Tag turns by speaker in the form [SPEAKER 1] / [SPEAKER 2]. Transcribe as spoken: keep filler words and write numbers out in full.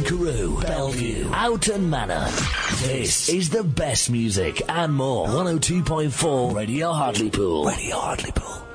[SPEAKER 1] Carew, Bellevue, Houghton Manor. This is the best music and more. one oh two point four Radio Hartlepool. Radio Hartlepool.